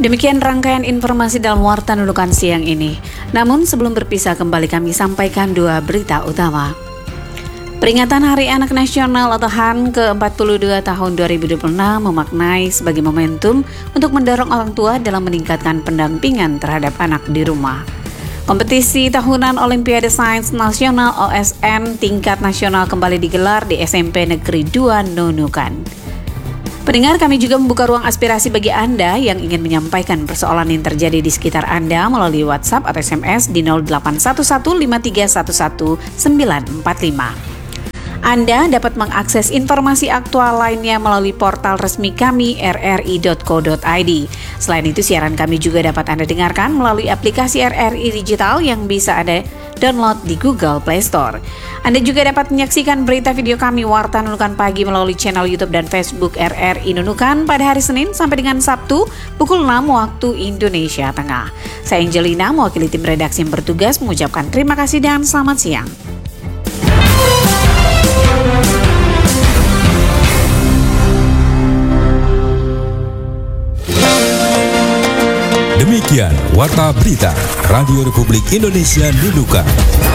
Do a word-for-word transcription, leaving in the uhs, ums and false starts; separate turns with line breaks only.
Demikian rangkaian informasi dalam Warta Nunukan siang ini. Namun sebelum berpisah kembali kami sampaikan dua berita utama. Peringatan Hari Anak Nasional atau H A N ke empat puluh dua tahun dua ribu dua puluh enam memaknai sebagai momentum untuk mendorong orang tua dalam meningkatkan pendampingan terhadap anak di rumah. Kompetisi tahunan Olimpiade Sains Nasional O S N tingkat nasional kembali digelar di S M P Negeri dua Nunukan. Pendengar, kami juga membuka ruang aspirasi bagi Anda yang ingin menyampaikan persoalan yang terjadi di sekitar Anda melalui WhatsApp atau S M S di nol delapan satu satu lima tiga satu satu sembilan empat lima. Anda dapat mengakses informasi aktual lainnya melalui portal resmi kami r r i dot co dot i d. Selain itu, siaran kami juga dapat Anda dengarkan melalui aplikasi R R I Digital yang bisa Anda download di Google Play Store. Anda juga dapat menyaksikan berita video kami Warta Nunukan Pagi melalui channel YouTube dan Facebook R R I Nunukan pada hari Senin sampai dengan Sabtu pukul enam waktu Indonesia Tengah. Saya Angelina, mewakili tim redaksi yang bertugas mengucapkan terima kasih dan selamat siang.
Demikian Warta Berita Radio Republik Indonesia Nunukan.